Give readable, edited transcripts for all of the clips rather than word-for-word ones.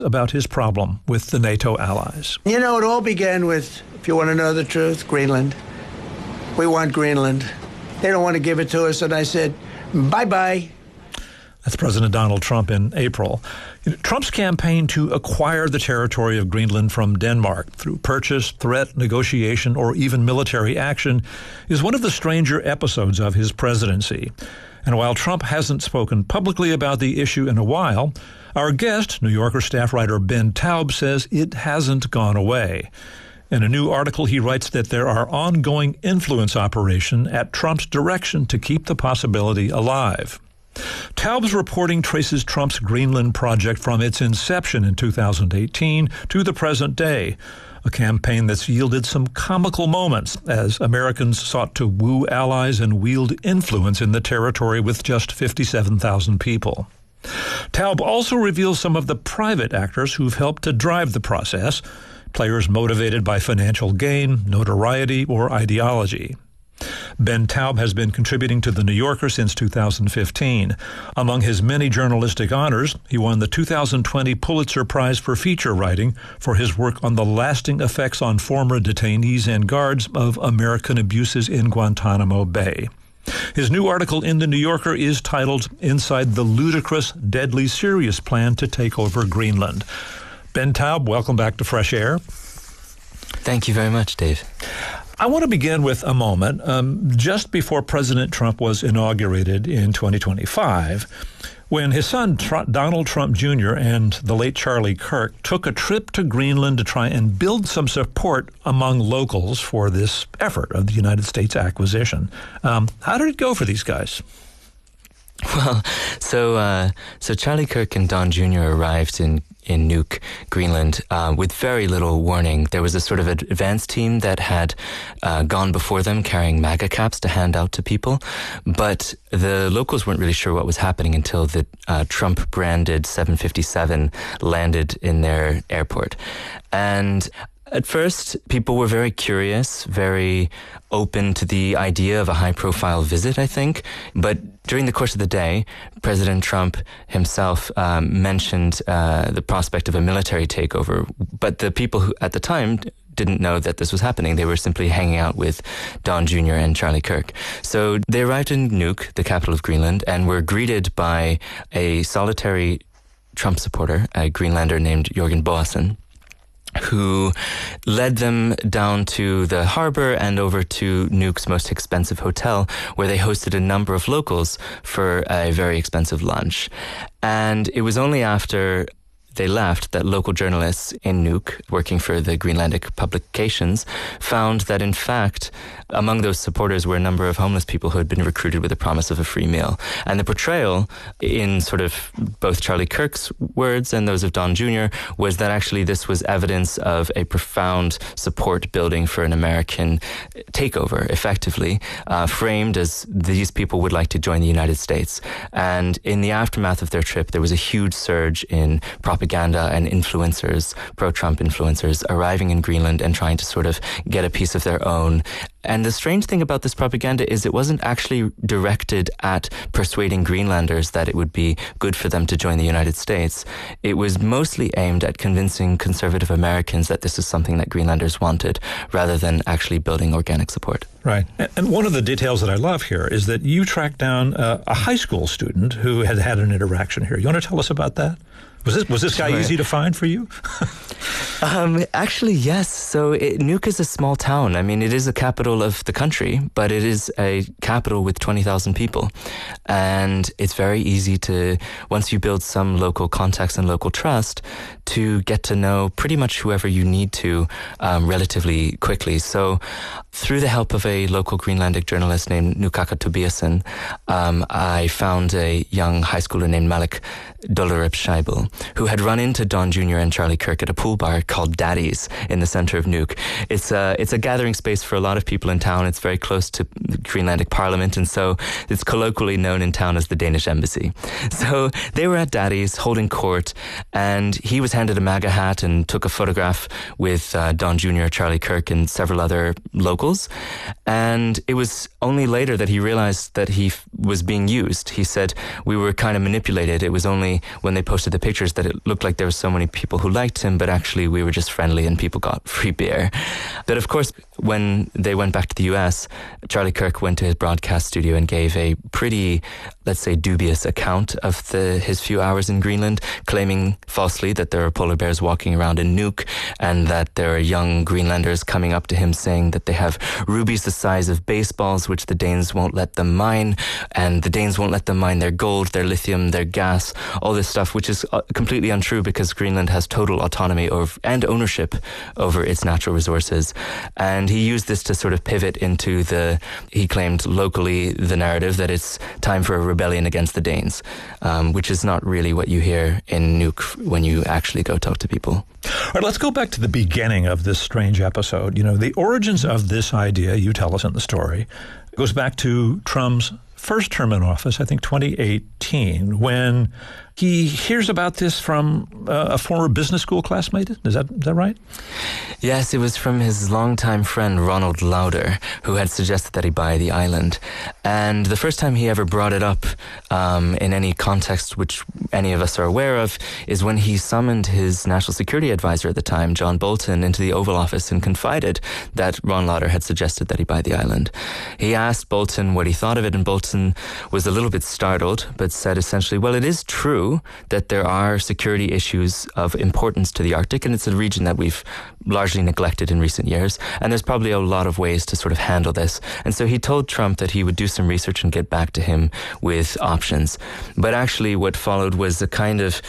about his problem with the NATO allies. You know, it all began with, if you want to know the truth, Greenland. We want Greenland. They don't want to give it to us. And I said, bye-bye. That's President Donald Trump in April. Trump's campaign to acquire the territory of Greenland from Denmark through purchase, threat, negotiation, or even military action is one of the stranger episodes of his presidency. And while Trump hasn't spoken publicly about the issue in a while, our guest, New Yorker staff writer Ben Taub, says it hasn't gone away. In a new article, he writes that there are ongoing influence operations at Trump's direction to keep the possibility alive. Taub's reporting traces Trump's Greenland project from its inception in 2018 to the present day, a campaign that's yielded some comical moments as Americans sought to woo allies and wield influence in the territory with just 57,000 people. Taub also reveals some of the private actors who've helped to drive the process, players motivated by financial gain, notoriety, or ideology. Ben Taub has been contributing to The New Yorker since 2015. Among his many journalistic honors, he won the 2020 Pulitzer Prize for feature writing for his work on the lasting effects on former detainees and guards of American abuses in Guantanamo Bay. His new article in The New Yorker is titled Inside the Ludicrous, Deadly Serious Plan to Take Over Greenland. Ben Taub, welcome back to Fresh Air. Thank you very much, Dave. I want to begin with a moment. Just before President Trump was inaugurated in 2025, when his son, Donald Trump Jr. and the late Charlie Kirk took a trip to Greenland to try and build some support among locals for this effort of the United States acquisition. How did it go for these guys? Well, so Charlie Kirk and Don Jr. arrived in Nuuk, Greenland, with very little warning. There was a sort of advance team that had gone before them carrying MAGA caps to hand out to people, but the locals weren't really sure what was happening until the Trump-branded 757 landed in their airport. And at first, people were very curious, very open to the idea of a high-profile visit, I think. But during the course of the day, President Trump himself mentioned the prospect of a military takeover. But the people who, at the time, didn't know that this was happening. They were simply hanging out with Don Jr. and Charlie Kirk. So they arrived in Nuuk, the capital of Greenland, and were greeted by a solitary Trump supporter, a Greenlander named Jørgen Boasen, who led them down to the harbor and over to Nuuk's most expensive hotel, where they hosted a number of locals for a very expensive lunch. And it was only after they left that local journalists in Nuuk, working for the Greenlandic publications, found that in fact among those supporters were a number of homeless people who had been recruited with the promise of a free meal. And the portrayal in sort of both Charlie Kirk's words and those of Don Jr. was that actually this was evidence of a profound support building for an American takeover, effectively, framed as these people would like to join the United States. And in the aftermath of their trip, there was a huge surge in propaganda and influencers, pro-Trump influencers, arriving in Greenland and trying to sort of get a piece of their own. And the strange thing about this propaganda is it wasn't actually directed at persuading Greenlanders that it would be good for them to join the United States. It was mostly aimed at convincing conservative Americans that this is something that Greenlanders wanted, rather than actually building organic support. Right. And one of the details that I love here is that you tracked down a high school student who had had an interaction here. You want to tell us about that? Was this guy easy to find for you? Actually, yes. So Nuuk is a small town. I mean, it is a capital of the country, but it is a capital with 20,000 people. And it's very easy to, once you build some local contacts and local trust, to get to know pretty much whoever you need to relatively quickly. So through the help of a local Greenlandic journalist named Nukaka Tobiasen, I found a young high schooler named Malik Dollarip Scheibel, who had run into Don Jr. and Charlie Kirk at a pool bar called Daddy's in the center of Nuuk. It's a gathering space for a lot of people in town. It's very close to the Greenlandic Parliament, and so it's colloquially known in town as the Danish Embassy. So they were at Daddy's holding court, and he was handed a MAGA hat and took a photograph with Don Jr., Charlie Kirk, and several other local locals. And it was only later that he realized that he was being used. He said, we were kind of manipulated. It was only when they posted the pictures that it looked like there were so many people who liked him, but actually we were just friendly and people got free beer. But of course, when they went back to the US, Charlie Kirk went to his broadcast studio and gave a pretty, let's say, dubious account of his few hours in Greenland, claiming falsely that there are polar bears walking around in Nuuk and that there are young Greenlanders coming up to him saying that they have rubies the size of baseballs, which the Danes won't let them mine, and the Danes won't let them mine their gold, their lithium, their gas, all this stuff, which is completely untrue because Greenland has total autonomy and ownership over its natural resources. And he used this to sort of pivot into he claimed locally, the narrative that it's time for a rebellion against the Danes, which is not really what you hear in Nuuk when you actually go talk to people. All right, let's go back to the beginning of this strange episode. You know, the origins of this idea, you tell us in the story, goes back to Trump's first term in office, I think 2018, when he hears about this from a former business school classmate. Is that right? Yes, it was from his longtime friend Ronald Lauder, who had suggested that he buy the island. And the first time he ever brought it up in any context which any of us are aware of is when he summoned his national security advisor at the time, John Bolton, into the Oval Office and confided that Ron Lauder had suggested that he buy the island. He asked Bolton what he thought of it, and Bolton was a little bit startled, but said essentially, well, it is true that there are security issues of importance to the Arctic, and it's a region that we've largely neglected in recent years, and there's probably a lot of ways to sort of handle this. And so he told Trump that he would do some research and get back to him with options. But actually what followed was a kind of,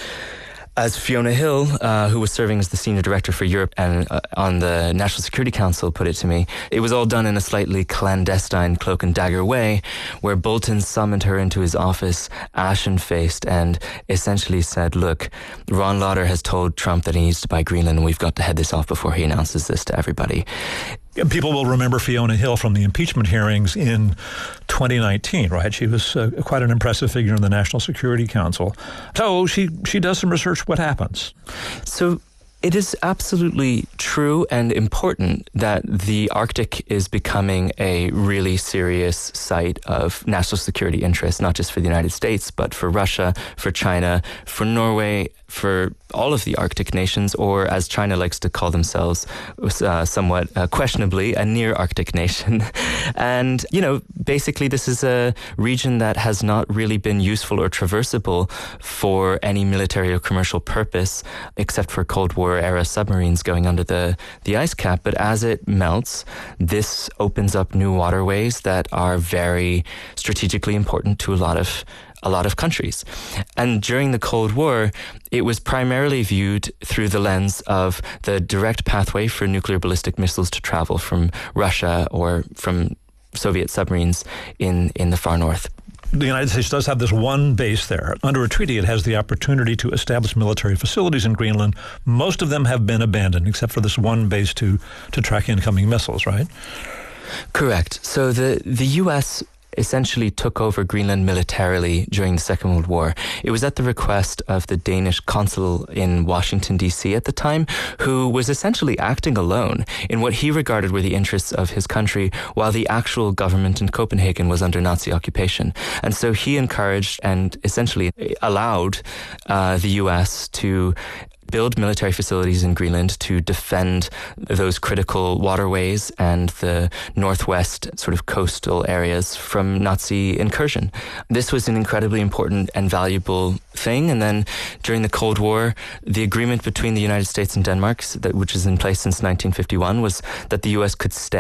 as Fiona Hill, who was serving as the senior director for Europe and on the National Security Council, put it to me, it was all done in a slightly clandestine cloak and dagger way, where Bolton summoned her into his office, ashen-faced, and essentially said, look, Ron Lauder has told Trump that he needs to buy Greenland, and we've got to head this off before he announces this to everybody. People will remember Fiona Hill from the impeachment hearings in 2019, right? She was quite an impressive figure in the National Security Council. So she does some research. What happens? So it is absolutely true and important that the Arctic is becoming a really serious site of national security interest, not just for the United States, but for Russia, for China, for Norway, for all of the Arctic nations, or as China likes to call themselves somewhat questionably, a near Arctic nation. And, you know, basically this is a region that has not really been useful or traversable for any military or commercial purpose, except for Cold War era submarines going under the ice cap. But as it melts, this opens up new waterways that are very strategically important to a lot of countries. And during the Cold War, it was primarily viewed through the lens of the direct pathway for nuclear ballistic missiles to travel from Russia or from Soviet submarines in the far north. The United States does have this one base there. Under a treaty, it has the opportunity to establish military facilities in Greenland. Most of them have been abandoned, except for this one base to track incoming missiles, right? Correct. So the U.S. essentially took over Greenland militarily during the Second World War. It was at the request of the Danish consul in Washington, D.C. at the time, who was essentially acting alone in what he regarded were the interests of his country, while the actual government in Copenhagen was under Nazi occupation. And so he encouraged and essentially allowed the U.S. to build military facilities in Greenland to defend those critical waterways and the northwest sort of coastal areas from Nazi incursion. This was an incredibly important and valuable thing. And then during the Cold War, the agreement between the United States and Denmark, which is in place since 1951, was that the U.S.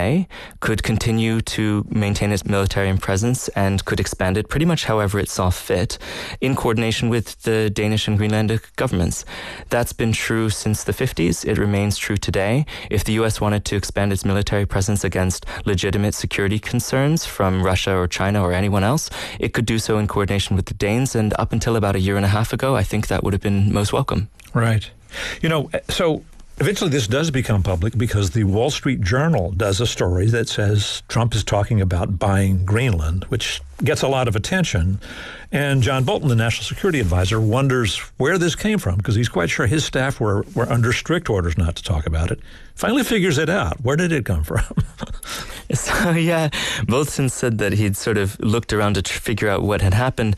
could continue to maintain its military presence and could expand it pretty much however it saw fit in coordination with the Danish and Greenlandic governments. That's been true since the 50s. It remains true today. If the U.S. wanted to expand its military presence against legitimate security concerns from Russia or China or anyone else, it could do so in coordination with the Danes. And up until about a year and a half ago, I think that would have been most welcome. Right. You know, so eventually this does become public because the Wall Street Journal does a story that says Trump is talking about buying Greenland, which gets a lot of attention. And John Bolton, the national security advisor, wonders where this came from because he's quite sure his staff were under strict orders not to talk about it. Finally figures it out. Where did it come from? So, yeah, Bolton said that he'd sort of looked around to figure out what had happened.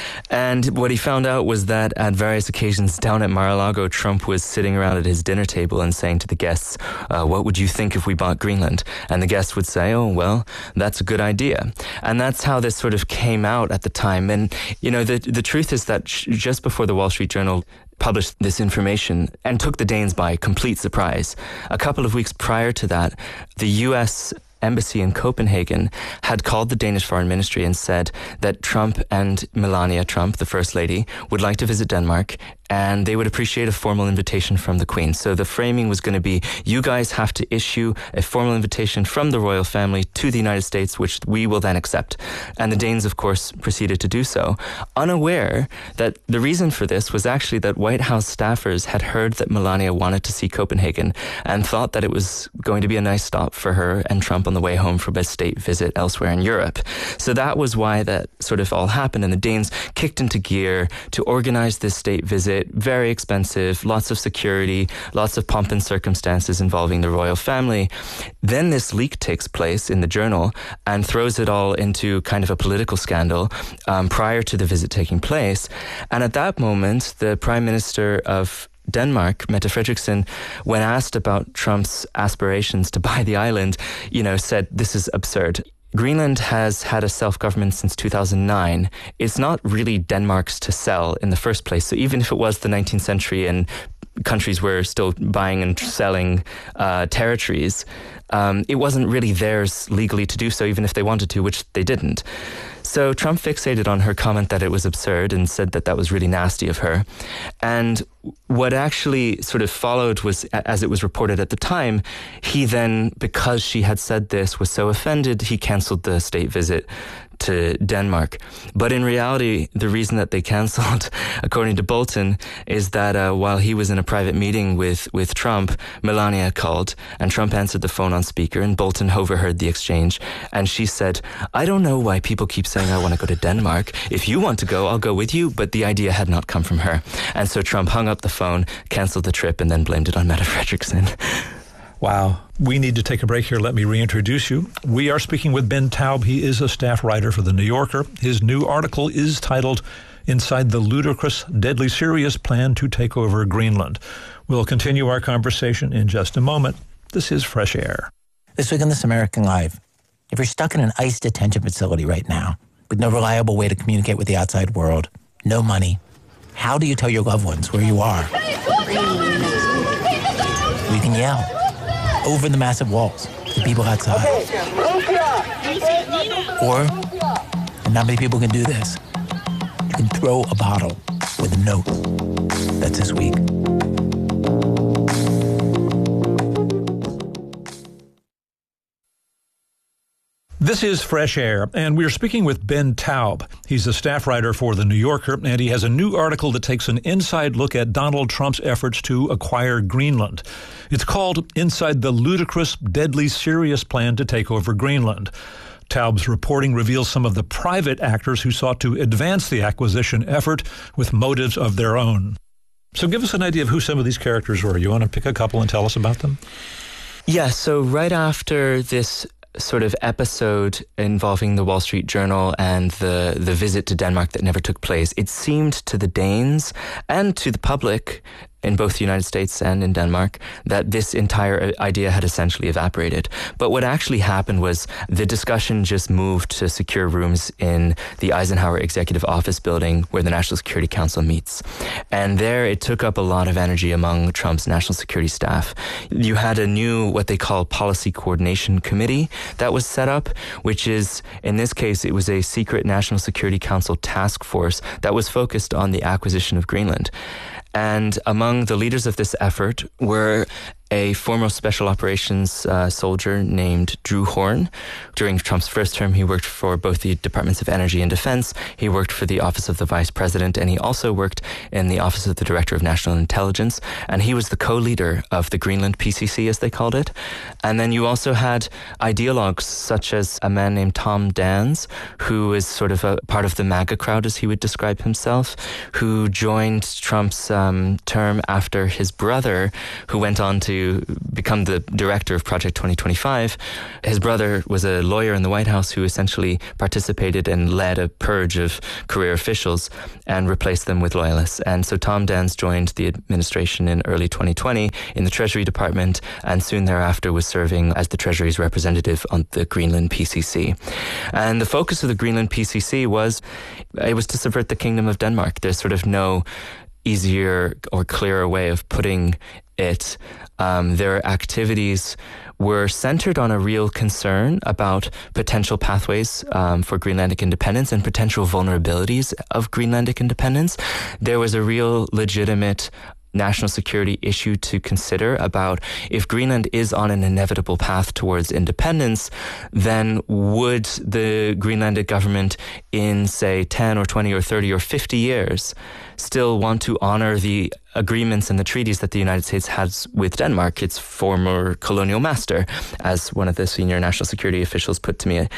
And what he found out was that at various occasions down at Mar-a-Lago, Trump was sitting around at his dinner table and saying to the guests, what would you think if we bought Greenland? And the guests would say, oh, well, that's a good idea. And that's how this sort of came out at the time. And, the truth is that just before the Wall Street Journal published this information and took the Danes by complete surprise, a couple of weeks prior to that, the U.S. Embassy in Copenhagen had called the Danish Foreign Ministry and said that Trump and Melania Trump, the First Lady, would like to visit Denmark, and they would appreciate a formal invitation from the Queen. So the framing was going to be, you guys have to issue a formal invitation from the royal family to the United States, which we will then accept. And the Danes, of course, proceeded to do so, unaware that the reason for this was actually that White House staffers had heard that Melania wanted to see Copenhagen and thought that it was going to be a nice stop for her and Trump on the way home from a state visit elsewhere in Europe. So that was why that sort of all happened, and the Danes kicked into gear to organize this state visit. Very expensive, lots of security, lots of pomp and circumstances involving the royal family. Then this leak takes place in the Journal and throws it all into kind of a political scandal prior to the visit taking place. And at that moment, the Prime Minister of Denmark, Mette Frederiksen, when asked about Trump's aspirations to buy the island, said, this is absurd. Greenland has had a self-government since 2009. It's not really Denmark's to sell in the first place. So even if it was the 19th century and countries were still buying and selling territories, it wasn't really theirs legally to do so, even if they wanted to, which they didn't. So Trump fixated on her comment that it was absurd and said that that was really nasty of her. And what actually sort of followed was, as it was reported at the time, he then, because she had said this, was so offended, he canceled the state visit to Denmark. But in reality, the reason that they cancelled, according to Bolton, is that while he was in a private meeting with Trump, Melania called, and Trump answered the phone on speaker, and Bolton overheard the exchange, and she said, I don't know why people keep saying I want to go to Denmark. If you want to go, I'll go with you, but the idea had not come from her. And so Trump hung up the phone, cancelled the trip, and then blamed it on Mette Frederiksen. Wow. We need to take a break here. Let me reintroduce you. We are speaking with Ben Taub. He is a staff writer for The New Yorker. His new article is titled Inside the Ludicrous, Deadly Serious Plan to Take Over Greenland. We'll continue our conversation in just a moment. This is Fresh Air. This week on This American Life, if you're stuck in an ICE detention facility right now with no reliable way to communicate with the outside world, no money, how do you tell your loved ones where you are? You can yell over the massive walls to the people outside. Or, and not many people can do this, you can throw a bottle with a note. That's this week. This is Fresh Air, and we're speaking with Ben Taub. He's a staff writer for The New Yorker, and he has a new article that takes an inside look at Donald Trump's efforts to acquire Greenland. It's called Inside the Ludicrous, Deadly Serious Plan to Take Over Greenland. Taub's reporting reveals some of the private actors who sought to advance the acquisition effort with motives of their own. So give us an idea of who some of these characters were. You want to pick a couple and tell us about them? Yeah, so right after this sort of episode involving the Wall Street Journal and the visit to Denmark that never took place, it seemed to the Danes and to the public in both the United States and in Denmark that this entire idea had essentially evaporated. But what actually happened was the discussion just moved to secure rooms in the Eisenhower Executive Office building where the National Security Council meets. And there it took up a lot of energy among Trump's national security staff. You had a new, what they call Policy Coordination Committee that was set up, which is, in this case, it was a secret National Security Council task force that was focused on the acquisition of Greenland. And among the leaders of this effort were a former special operations soldier named Drew Horn. During Trump's first term, he worked for both the Departments of Energy and Defense. He worked for the Office of the Vice President, and he also worked in the Office of the Director of National Intelligence. And he was the co-leader of the Greenland PCC, as they called it. And then you also had ideologues such as a man named Tom Dans, who is sort of a part of the MAGA crowd, as he would describe himself, who joined Trump's term after his brother, who went on to to become the director of Project 2025. His brother was a lawyer in the White House who essentially participated and led a purge of career officials and replaced them with loyalists. And so Tom Dans joined the administration in early 2020 in the Treasury Department, and soon thereafter was serving as the Treasury's representative on the Greenland PCC. And the focus of the Greenland PCC was to subvert the Kingdom of Denmark. There's sort of no easier or clearer way of putting it. Their activities were centered on a real concern about potential pathways for Greenlandic independence and potential vulnerabilities of Greenlandic independence. There was a real legitimate national security issue to consider about if Greenland is on an inevitable path towards independence, then would the Greenlandic government in, say, 10 or 20 or 30 or 50 years still want to honor the agreements and the treaties that the United States has with Denmark, its former colonial master, as one of the senior national security officials put to me.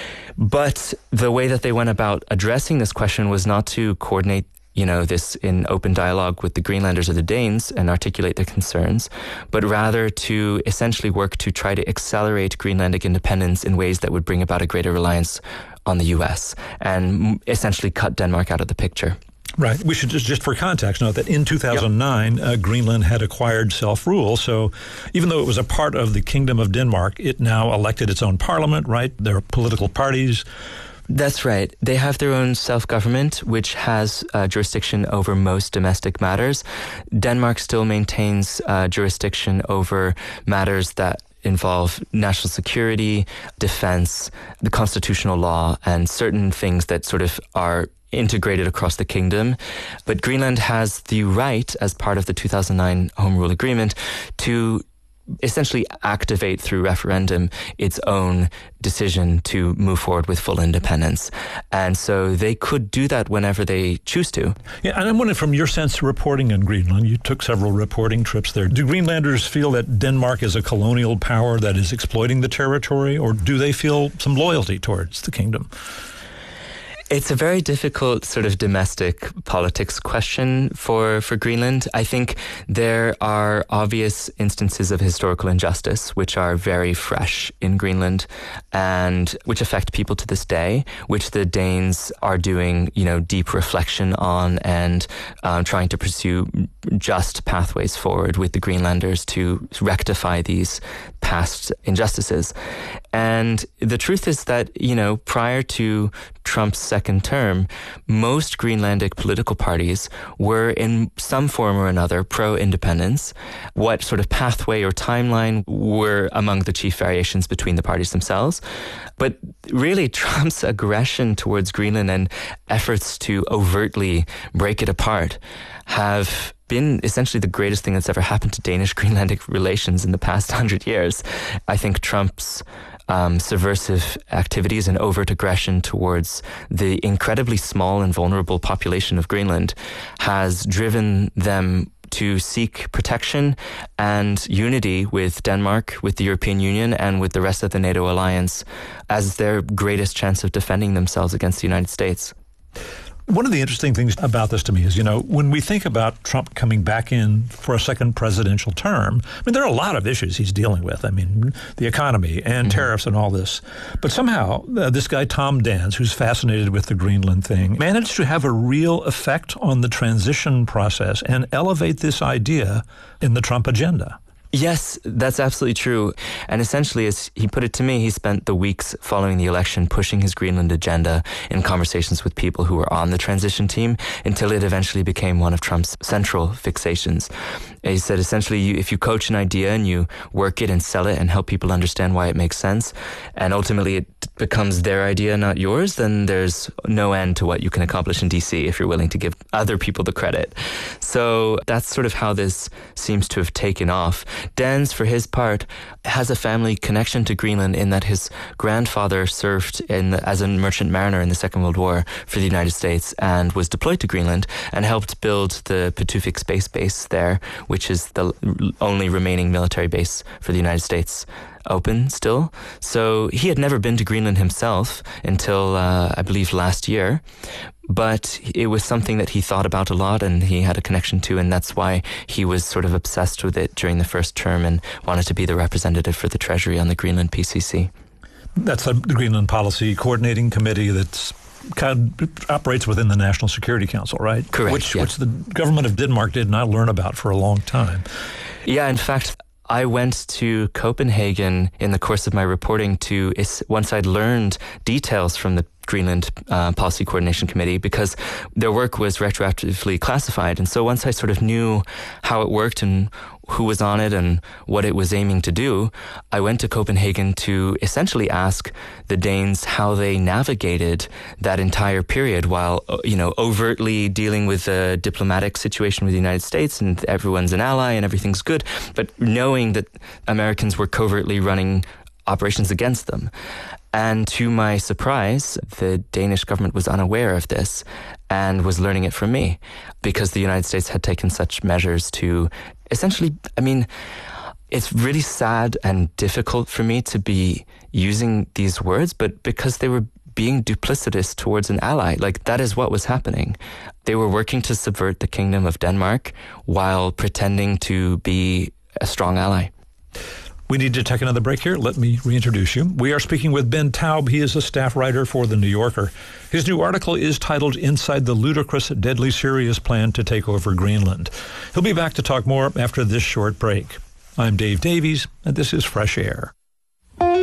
But the way that they went about addressing this question was not to coordinate this in open dialogue with the Greenlanders or the Danes and articulate their concerns, but rather to essentially work to try to accelerate Greenlandic independence in ways that would bring about a greater reliance on the U.S. and essentially cut Denmark out of the picture. Right. We should just for context note that in 2009, Greenland had acquired self-rule. So even though it was a part of the Kingdom of Denmark, it now elected its own parliament, right? There are political parties. That's right. They have their own self-government, which has jurisdiction over most domestic matters. Denmark still maintains jurisdiction over matters that involve national security, defense, the constitutional law, and certain things that sort of are integrated across the kingdom. But Greenland has the right, as part of the 2009 Home Rule Agreement, to essentially activate through referendum its own decision to move forward with full independence. And so they could do that whenever they choose to. Yeah, and I'm wondering, from your sense of reporting in Greenland, you took several reporting trips there. Do Greenlanders feel that Denmark is a colonial power that is exploiting the territory, or do they feel some loyalty towards the kingdom? It's a very difficult sort of domestic politics question for Greenland. I think there are obvious instances of historical injustice which are very fresh in Greenland and which affect people to this day, which the Danes are doing, deep reflection on and trying to pursue just pathways forward with the Greenlanders to rectify these past injustices. And the truth is that, prior to Trump's second term, most Greenlandic political parties were in some form or another pro-independence. What sort of pathway or timeline were among the chief variations between the parties themselves. But really, Trump's aggression towards Greenland and efforts to overtly break it apart have been essentially the greatest thing that's ever happened to Danish-Greenlandic relations in the past 100 years. I think Trump's subversive activities and overt aggression towards the incredibly small and vulnerable population of Greenland has driven them to seek protection and unity with Denmark, with the European Union, and with the rest of the NATO alliance as their greatest chance of defending themselves against the United States. One of the interesting things about this to me is, when we think about Trump coming back in for a second presidential term, there are a lot of issues he's dealing with. The economy and tariffs and all this. But somehow, this guy, Tom Dans, who's fascinated with the Greenland thing, managed to have a real effect on the transition process and elevate this idea in the Trump agenda. Yes, that's absolutely true. And essentially, as he put it to me, he spent the weeks following the election pushing his Greenland agenda in conversations with people who were on the transition team until it eventually became one of Trump's central fixations. He said, essentially, if you coach an idea and you work it and sell it and help people understand why it makes sense, and ultimately it becomes their idea, not yours, then there's no end to what you can accomplish in D.C. if you're willing to give other people the credit. So that's sort of how this seems to have taken off. Dans, for his part, has a family connection to Greenland in that his grandfather served as a merchant mariner in the Second World War for the United States and was deployed to Greenland and helped build the Pituffik Space Base there, which is the only remaining military base for the United States open still. So he had never been to Greenland himself until, I believe, last year. But it was something that he thought about a lot and he had a connection to, and that's why he was sort of obsessed with it during the first term and wanted to be the representative for the Treasury on the Greenland PCC. That's the Greenland Policy Coordinating Committee that's kind of operates within the National Security Council, right? Correct, Which the government of Denmark did not learn about for a long time. Yeah, in fact, I went to Copenhagen in the course of my reporting once I'd learned details from the Greenland Policy Coordination Committee, because their work was retroactively classified. And so once I sort of knew how it worked and who was on it and what it was aiming to do, I went to Copenhagen to essentially ask the Danes how they navigated that entire period while, overtly dealing with a diplomatic situation with the United States and everyone's an ally and everything's good, but knowing that Americans were covertly running operations against them. And to my surprise, the Danish government was unaware of this and was learning it from me, because the United States had taken such measures to essentially, it's really sad and difficult for me to be using these words, but because they were being duplicitous towards an ally, like that is what was happening. They were working to subvert the Kingdom of Denmark while pretending to be a strong ally. We need to take another break here. Let me reintroduce you. We are speaking with Ben Taub. He is a staff writer for The New Yorker. His new article is titled Inside the Ludicrous, Deadly Serious Plan to Take Over Greenland. He'll be back to talk more after this short break. I'm Dave Davies, and this is Fresh Air.